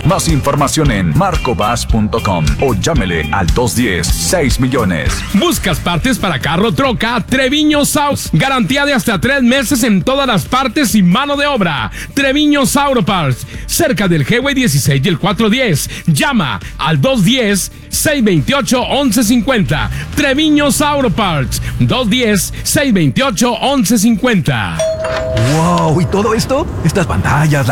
Más información en marcobas.com o llámele al 210-6 millones. ¿Buscas partes para carro, troca? Treviño Sauros. Garantía de hasta 3 meses en todas las partes y mano de obra. Treviño Sauro Parts. Cerca del Highway 16 y el 410. Llama al 210-628-1150. Treviño Sauro Parts. 210-628-1150. ¡Wow! ¿Y todo esto? Estas pantallas,